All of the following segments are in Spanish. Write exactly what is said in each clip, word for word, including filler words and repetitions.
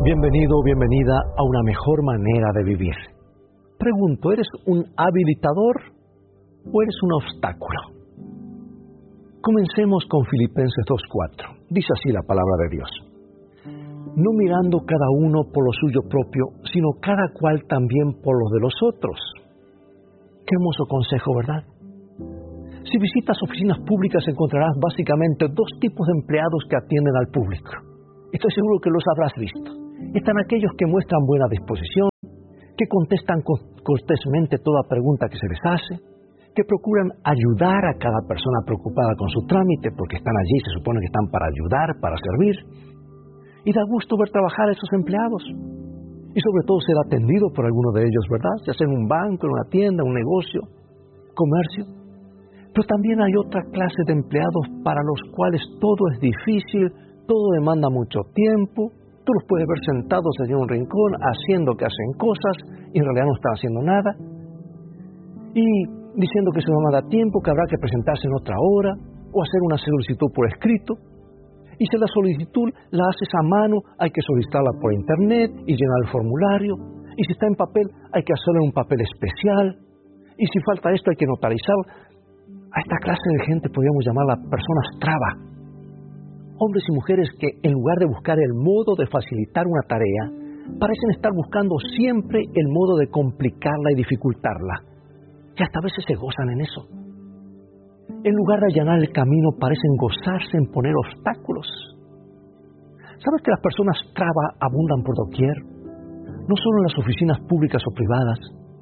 Bienvenido o bienvenida a una mejor manera de vivir. Pregunto, ¿eres un habilitador o eres un obstáculo? Comencemos con Filipenses dos cuatro. Dice así la palabra de Dios. No mirando cada uno por lo suyo propio, sino cada cual también por lo de los otros. Qué hermoso consejo, ¿verdad? Si visitas oficinas públicas encontrarás básicamente dos tipos de empleados que atienden al público. Estoy seguro que los habrás visto. Están aquellos que muestran buena disposición, que contestan cortésmente toda pregunta que se les hace, que procuran ayudar a cada persona preocupada con su trámite, porque están allí, se supone que están para ayudar, para servir. Y da gusto ver trabajar a esos empleados. Y sobre todo ser atendido por alguno de ellos, ¿verdad? Ya sea en un banco, en una tienda, un negocio, comercio. Pero también hay otra clase de empleados para los cuales todo es difícil, todo demanda mucho tiempo. Tú los puedes ver sentados allí en un rincón, haciendo que hacen cosas, y en realidad no están haciendo nada. Y diciendo que se no da tiempo, que habrá que presentarse en otra hora, o hacer una solicitud por escrito. Y si la solicitud la haces a mano, hay que solicitarla por internet y llenar el formulario. Y si está en papel, hay que hacerlo en un papel especial. Y si falta esto, hay que notarizarlo. A esta clase de gente podríamos llamarla personas traba. Hombres y mujeres que, en lugar de buscar el modo de facilitar una tarea, parecen estar buscando siempre el modo de complicarla y dificultarla. Y hasta a veces se gozan en eso. En lugar de allanar el camino, parecen gozarse en poner obstáculos. ¿Sabes que las personas traba abundan por doquier? No solo en las oficinas públicas o privadas.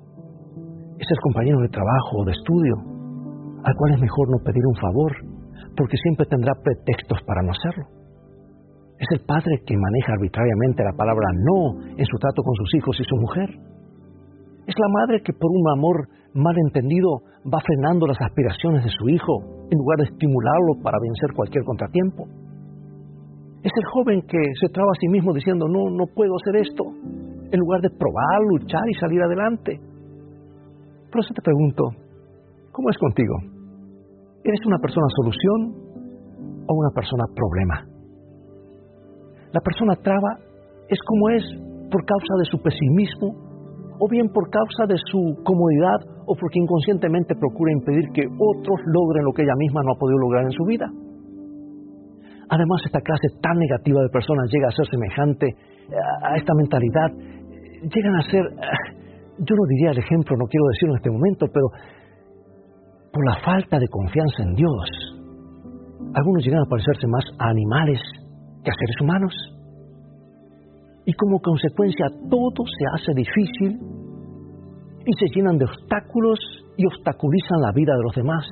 Es el compañero de trabajo o de estudio, al cual es mejor no pedir un favor, porque siempre tendrá pretextos para no hacerlo. Es el padre que maneja arbitrariamente la palabra no en su trato con sus hijos y su mujer. Es la madre que por un amor malentendido va frenando las aspiraciones de su hijo en lugar de estimularlo para vencer cualquier contratiempo. Es el joven que se traba a sí mismo diciendo no, no puedo hacer esto, en lugar de probar, luchar y salir adelante. Por eso te pregunto, ¿cómo es contigo? ¿Eres una persona solución o una persona problema? La persona traba es como es por causa de su pesimismo, o bien por causa de su comodidad, o porque inconscientemente procura impedir que otros logren lo que ella misma no ha podido lograr en su vida. Además, esta clase tan negativa de personas llega a ser semejante a esta mentalidad. Llegan a ser, yo no diría el ejemplo, no quiero decirlo en este momento, pero por la falta de confianza en Dios, algunos llegan a parecerse más a animales que a seres humanos. Y como consecuencia todo se hace difícil y se llenan de obstáculos y obstaculizan la vida de los demás.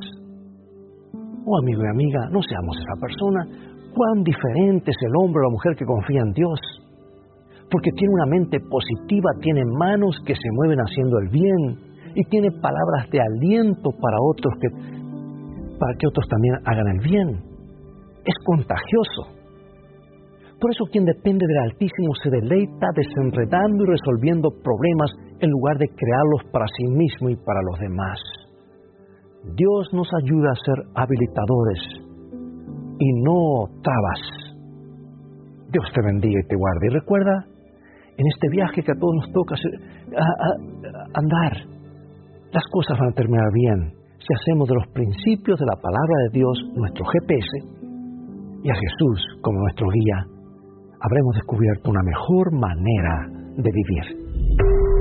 Oh amigo y amiga, no seamos esa persona. Cuán diferente es el hombre o la mujer que confía en Dios, porque tiene una mente positiva, tiene manos que se mueven haciendo el bien y tiene palabras de aliento para otros que, para que otros también hagan el bien. Es contagioso. Por eso quien depende del Altísimo se deleita desenredando y resolviendo problemas en lugar de crearlos para sí mismo y para los demás. Dios nos ayuda a ser habilitadores y no trabas. Dios te bendiga y te guarde. Y recuerda, en este viaje que a todos nos toca hacer, a, a, a andar, las cosas van a terminar bien si hacemos de los principios de la palabra de Dios nuestro G P S y a Jesús como nuestro guía. Habremos descubierto una mejor manera de vivir.